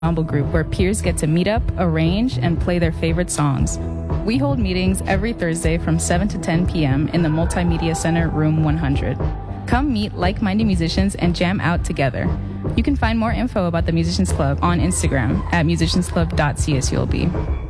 ensemble group where peers get to meet up, arrange, and play their favorite songs. We hold meetings every Thursday from 7 to 10 p.m. in the Multimedia Center, Room 100. Come meet like-minded musicians and jam out together. You can find more info about the Musicians Club on Instagram at musiciansclub.csulb.